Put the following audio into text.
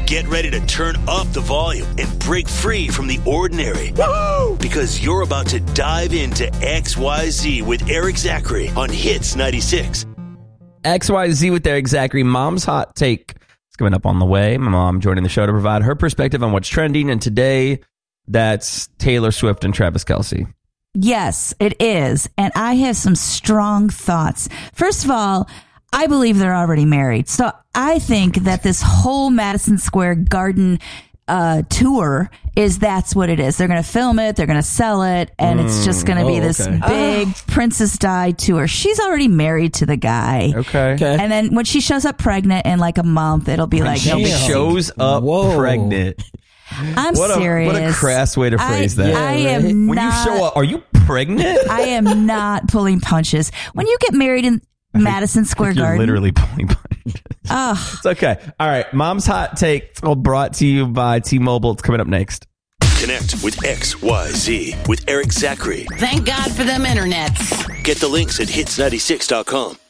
Get ready to turn up the volume and break free from the ordinary. Woo! Because you're about to dive into XYZ with Eric Zachary on Hits 96. XYZ with Eric Zachary. Mom's Hot Take is coming up on the way. My mom joining the show to provide her perspective on what's trending. And today, that's Taylor Swift and Travis Kelce. Yes, it is. And I have some strong thoughts. First of all, I believe they're already married. So I think that this whole Madison Square Garden tour that's what it is. They're going to film it, they're going to sell it, and it's just going to be this big Princess Di tour. She's already married to the guy. Okay. And then when she shows up pregnant in like a month, it'll be like... She shows up pregnant. I'm serious. What a crass way to phrase that. I am when not... you show up, are you pregnant? I am not pulling punches. When you get married in Madison Square Garden. You're literally pulling punches. It's okay. All right. Mom's Hot Take brought to you by T-Mobile. It's coming up next. Connect with XYZ with Eric Zachary. Thank God for them internets. Get the links at hits96.com.